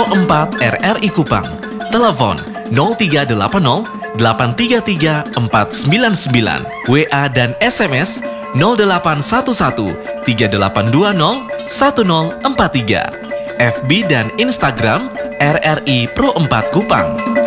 Pro 4 RRI Kupang. Telepon 0380 833 499, WA dan SMS 0811 3820 1043, FB dan Instagram RRI Pro 4 Kupang.